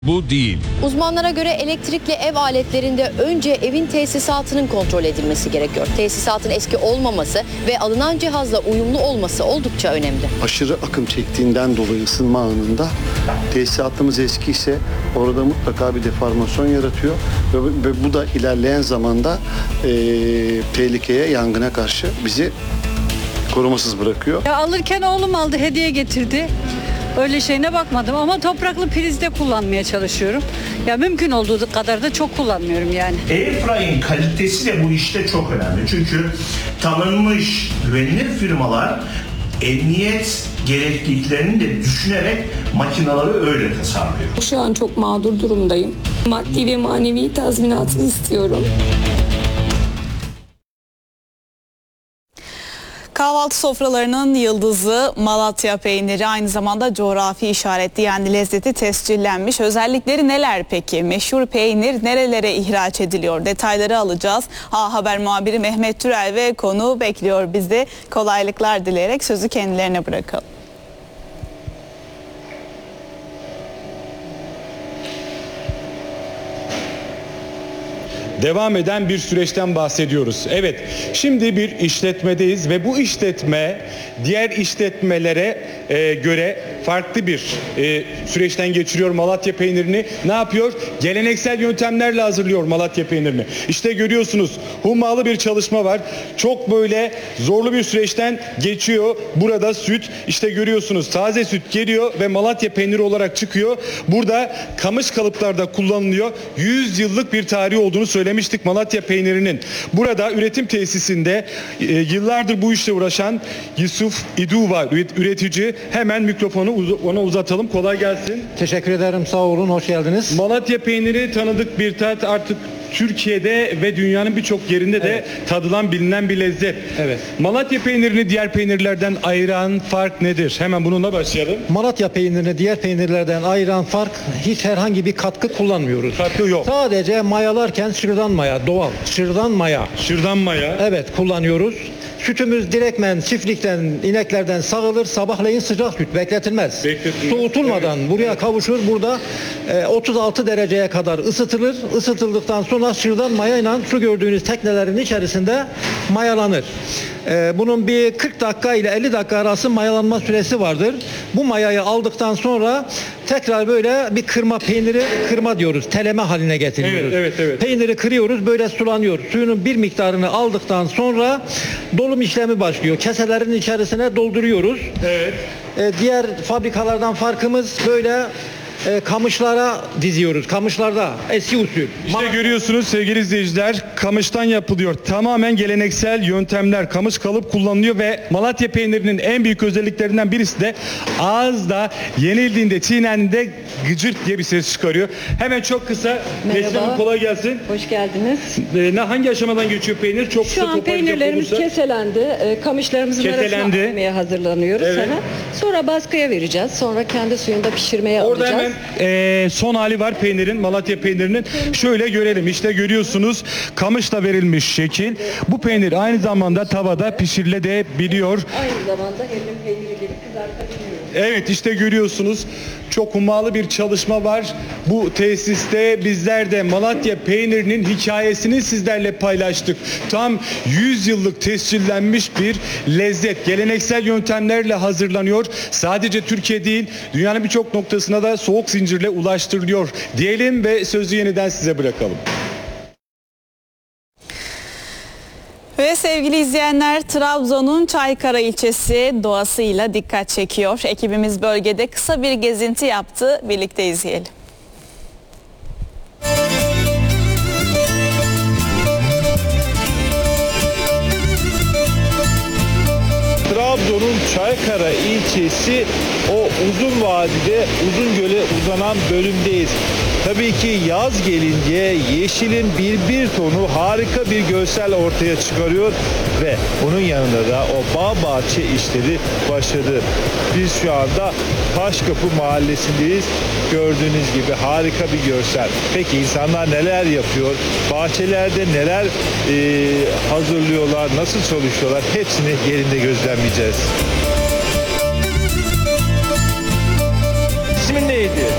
Bu değil. Uzmanlara göre elektrikli ev aletlerinde önce evin tesisatının kontrol edilmesi gerekiyor. Tesisatın eski olmaması ve alınan cihazla uyumlu olması oldukça önemli. Aşırı akım çektiğinden dolayı ısınma anında tesisatımız eski ise orada mutlaka bir deformasyon yaratıyor ve bu da ilerleyen zamanda tehlikeye, yangına karşı bizi korumasız bırakıyor. Ya alırken oğlum aldı, hediye getirdi. Öyle şeyine bakmadım ama topraklı prizde kullanmaya çalışıyorum. Ya mümkün olduğu kadar da çok kullanmıyorum yani. Airfryer'in kalitesi de bu işte çok önemli. Çünkü tanınmış güvenilir firmalar emniyet gerekliliklerini de düşünerek makineleri öyle tasarlıyor. Şu an çok mağdur durumdayım. Maddi ve manevi tazminatını istiyorum. Kahvaltı sofralarının yıldızı Malatya peyniri, aynı zamanda coğrafi işaretli, yani lezzeti tescillenmiş. Özellikleri neler peki? Meşhur peynir nerelere ihraç ediliyor? Detayları alacağız. Haber muhabiri Mehmet Türel ve konu bekliyor bizi. Kolaylıklar dileyerek sözü kendilerine bırakalım. Devam eden bir süreçten bahsediyoruz. Evet, şimdi bir işletmedeyiz ve bu işletme diğer işletmelere göre farklı bir süreçten geçiriyor Malatya peynirini. Ne yapıyor? Geleneksel yöntemlerle hazırlıyor Malatya peynirini. İşte görüyorsunuz, hummalı bir çalışma var. Çok böyle zorlu bir süreçten geçiyor. Burada süt, işte görüyorsunuz, taze süt geliyor ve Malatya peyniri olarak çıkıyor. Burada kamış kalıplarda kullanılıyor. 100 yıllık bir tarihi olduğunu söylemiştik Malatya peynirinin. Burada üretim tesisinde yıllardır bu işle uğraşan Yusuf İdu var, üretici. Hemen mikrofonu ona uzatalım. Kolay gelsin. Teşekkür ederim. Sağ olun. Hoş geldiniz. Malatya peyniri tanıdık bir tat, artık Türkiye'de ve dünyanın birçok yerinde de tadılan, bilinen bir lezzet. Evet. Malatya peynirini diğer peynirlerden ayıran fark nedir? Hemen bununla başlayalım. Malatya peynirini diğer peynirlerden ayıran fark, hiç herhangi bir katkı kullanmıyoruz. Katkı yok. Sadece mayalarken şırdan maya, doğal şırdan maya. Şırdan maya. Evet, kullanıyoruz. Sütümüz direktmen çiftlikten, ineklerden sağılır. Sabahleyin sıcak süt bekletilmez. Soğutulmadan buraya kavuşur. Burada 36 dereceye kadar ısıtılır. Isıtıldıktan sonra şırdan mayayla şu gördüğünüz teknelerin içerisinde mayalanır. Bunun bir 40 dakika ile 50 dakika arası mayalanma süresi vardır. Bu mayayı aldıktan sonra tekrar böyle bir kırma diyoruz. Teleme haline getiriyoruz. Evet. Peyniri kırıyoruz, böyle sulanıyor. Suyunun bir miktarını aldıktan sonra dolum işlemi başlıyor. Keselerin içerisine dolduruyoruz. Evet. Diğer fabrikalardan farkımız böyle kamışlara diziyoruz. Kamışlarda eski usul. İşte görüyorsunuz sevgili izleyiciler, kamıştan yapılıyor. Tamamen geleneksel yöntemler. Kamış kalıp kullanılıyor ve Malatya peynirinin en büyük özelliklerinden birisi de ağızda yenildiğinde, çiğnendiğinde gıcırt diye bir ses çıkarıyor. Hemen çok kısa, Neslihan Hanım, kolay gelsin. Hoş geldiniz. Hangi aşamadan geçiyor peynir? Çok Şu an peynirlerimiz keselendi. Kamışlarımızın arasına atmaya hazırlanıyoruz. Evet. Sonra baskıya vereceğiz. Sonra kendi suyunda pişirmeye Orada alacağız. hemen son hali var peynirin, Malatya peynirinin. Şöyle görelim, işte görüyorsunuz kamışla verilmiş şekil. Bu peynir aynı zamanda tavada pişirilebiliyor. Aynı zamanda hellim peyniri gibi kızartabiliyoruz. Evet, işte görüyorsunuz, çok hummalı bir çalışma var. Bu tesiste bizler de Malatya peynirinin hikayesini sizlerle paylaştık. Tam 100 yıllık tescillenmiş bir lezzet. Geleneksel yöntemlerle hazırlanıyor. Sadece Türkiye değil, dünyanın birçok noktasına da soğuk zincirle ulaştırılıyor diyelim ve sözü yeniden size bırakalım. Ve sevgili izleyenler, Trabzon'un Çaykara ilçesi doğasıyla dikkat çekiyor. Ekibimiz bölgede kısa bir gezinti yaptı. Birlikte izleyelim. Trabzon'un Çaykara ilçesi, o uzun vadide Uzungöl'e uzanan bölümdeyiz. Tabii ki yaz gelince yeşilin bir tonu harika bir görsel ortaya çıkarıyor ve onun yanında da o bağ bahçe işleri başladı. Biz şu anda Taşkapı mahallesindeyiz. Gördüğünüz gibi harika bir görsel. Peki insanlar neler yapıyor? Bahçelerde neler hazırlıyorlar? Nasıl çalışıyorlar? Hepsini yerinde gözlemleyeceğiz. İsmin neydi?